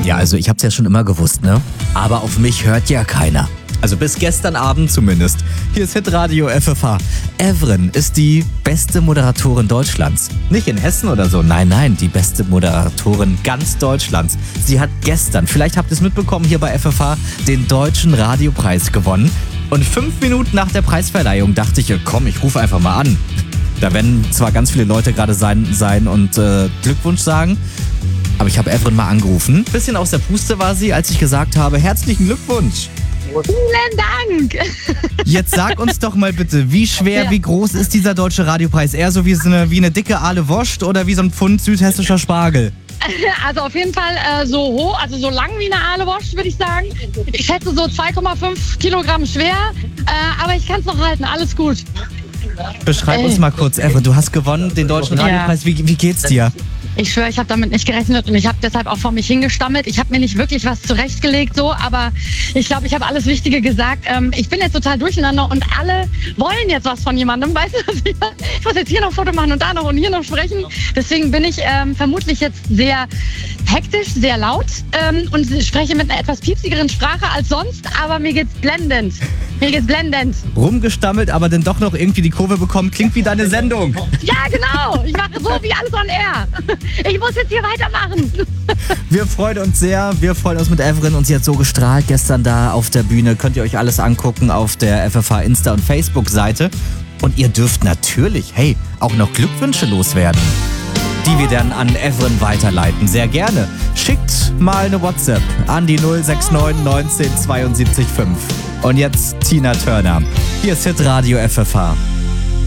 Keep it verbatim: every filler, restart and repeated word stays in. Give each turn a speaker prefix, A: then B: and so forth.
A: Ja, also ich hab's ja schon immer gewusst, ne? Aber auf mich hört ja keiner. Also bis gestern Abend zumindest. Hier ist Hitradio F F H. Evren ist die beste Moderatorin Deutschlands. Nicht in Hessen oder so, nein, nein, die beste Moderatorin ganz Deutschlands. Sie hat gestern, vielleicht habt ihr es mitbekommen, hier bei F F H den Deutschen Radiopreis gewonnen. Und fünf Minuten nach der Preisverleihung dachte ich, komm, ich rufe einfach mal an. Da werden zwar ganz viele Leute gerade sein, sein und äh, Glückwunsch sagen, aber ich habe Evren mal angerufen. Bisschen aus der Puste war sie, als ich gesagt habe, herzlichen Glückwunsch.
B: Vielen Dank.
A: Jetzt sag uns doch mal bitte, wie schwer,
B: Ja.
A: wie groß ist dieser Deutsche Radiopreis? Eher so wie, so eine, wie eine dicke Aale Wurst oder wie so ein Pfund südhessischer Spargel?
B: Also auf jeden Fall äh, so hoch, also so lang wie eine Aale-Wurst, würde ich sagen. Ich schätze so zwei Komma fünf Kilogramm schwer, äh, aber ich kann es noch halten, alles gut.
A: Beschreib uns mal kurz, Evren, du hast gewonnen, den Deutschen
B: Ja.
A: Radiopreis. Wie, wie geht's dir?
B: Ich schwöre, ich habe damit nicht gerechnet und ich habe deshalb auch vor mich hingestammelt. Ich habe mir nicht wirklich was zurechtgelegt, so, aber ich glaube, ich habe alles Wichtige gesagt. Ähm, ich bin jetzt total durcheinander und alle wollen jetzt was von jemandem. Weißt du, was ich meine? Ich muss jetzt hier noch ein Foto machen und da noch und hier noch sprechen. Deswegen bin ich ähm, vermutlich jetzt sehr hektisch, sehr laut ähm, und spreche mit einer etwas piepsigeren Sprache als sonst, aber mir geht's blendend. Mir geht's blendend.
A: Rumgestammelt, aber dann doch noch irgendwie die Kurve bekommen. Klingt wie deine Sendung.
B: Ja, genau. Ich mache so wie alles on air. Ich muss jetzt hier weitermachen.
A: Wir freuen uns sehr. Wir freuen uns mit Evren und sie hat so gestrahlt gestern da auf der Bühne. Könnt ihr euch alles angucken auf der F F H Insta- und Facebook-Seite. Und ihr dürft natürlich, hey, auch noch Glückwünsche loswerden, die wir dann an Evren weiterleiten. Sehr gerne. Schickt mal eine WhatsApp an die null sechs neun neunzehn zweiundsiebzig fünf. Und jetzt Tina Turner. Hier ist Hitradio F F H.